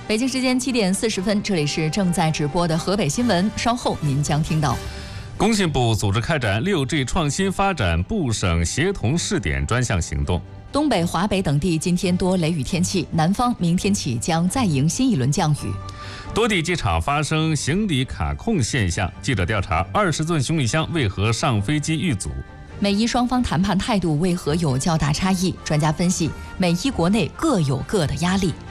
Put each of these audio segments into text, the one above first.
北京时间7点40分，这里是正在直播的河北新闻，稍后您将听到。 工信部组织开展 6G 创新发展部省协同试点专项行动。 东北、华北等地今天多雷雨天气，南方明天起将再迎新一轮降雨。 多地机场发生行李卡控现象，记者调查20吨行李箱为何上飞机遇阻。 美伊双方谈判态度为何有较大差异？专家分析，美伊国内各有各的压力。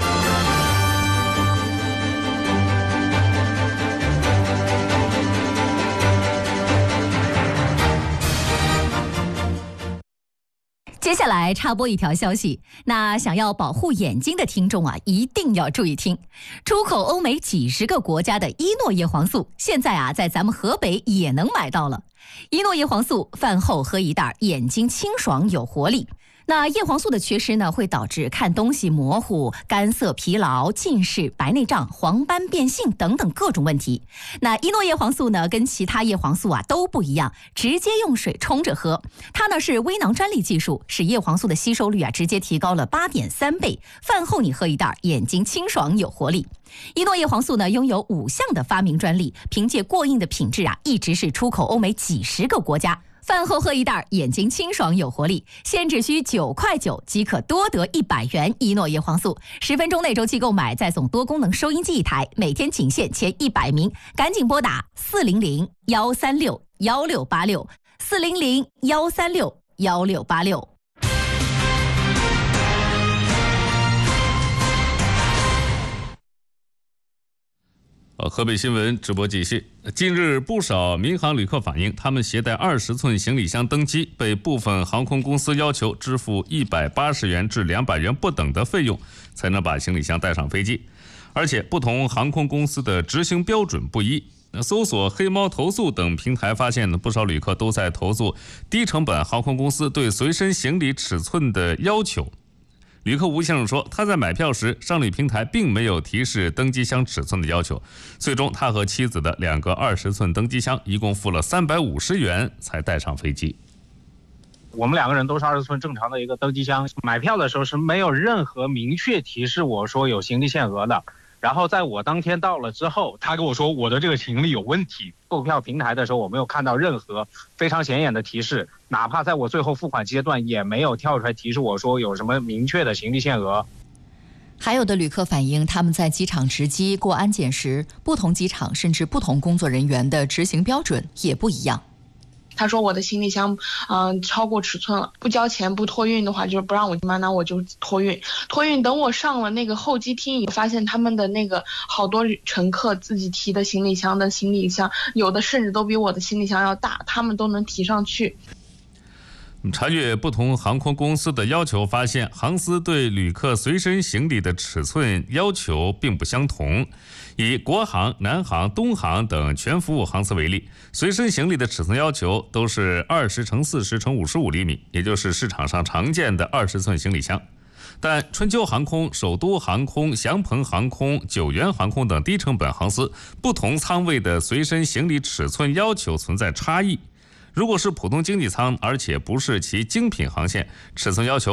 接下来插播一条消息，那想要保护眼睛的听众啊，一定要注意听。出口欧美几十个国家的伊诺叶黄素，现在啊，在咱们河北也能买到了。伊诺叶黄素饭后喝一袋，眼睛清爽有活力。那叶黄素的缺失呢，会导致看东西模糊、干涩、疲劳、近视、白内障、黄斑变性等等各种问题。那伊诺叶黄素呢，跟其他叶黄素啊都不一样，直接用水冲着喝。它呢是微囊专利技术，使叶黄素的吸收率啊直接提高了8.3倍。饭后你喝一袋，眼睛清爽有活力。伊诺叶黄素呢拥有5项的发明专利，凭借过硬的品质啊，一直是出口欧美几十个国家。饭后喝一袋，眼睛清爽有活力，现只需9.9块即可多得100元伊诺叶黄素。10分钟内周期购买，再送多功能收音机1台，每天仅限前100名，赶紧拨打400-136-1686，400-136-1686。 河北新闻直播继续。近日，不少民航旅客反映，他们携带20寸行李箱登机，被部分航空公司要求支付180元至200元不等的费用，才能把行李箱带上飞机。而且，不同航空公司的执行标准不一。搜索黑猫投诉等平台发现，不少旅客都在投诉低成本航空公司对随身行李尺寸的要求。旅客吴先生说，他在买票时，商旅平台并没有提示登机箱尺寸的要求，最终他和妻子的2个20寸登机箱一共付了350元才带上飞机。 我们2个人都是20寸正常的一个登机箱，买票的时候是没有任何明确提示我说有行李限额的。然后在我当天到了之后，他跟我说我的这个行李有问题。购票平台的时候，我没有看到任何非常显眼的提示，哪怕在我最后付款阶段也没有跳出来提示我说有什么明确的行李限额。 还有的旅客反映，他们在机场值机过安检时，不同机场甚至不同工作人员的执行标准也不一样。 他说我的行李箱超过尺寸了，不交钱不托运的话就是不让我进门，那我就托运。等我上了那个候机厅以后，发现他们的那个好多乘客自己提的行李箱，有的甚至都比我的行李箱要大，他们都能提上去。 查阅不同航空公司的要求，发现航司对旅客随身行李的尺寸要求并不相同。以国航、南航、东航等全服务航司为例，随身行李的尺寸要求都是20×40×55厘米，也就是市场上常见的20寸行李箱。但春秋航空、首都航空、祥鹏航空、九元航空等低成本航司，不同舱位的随身行李尺寸要求存在差异。如果是普通经济舱，而且不是其精品航线，尺寸要求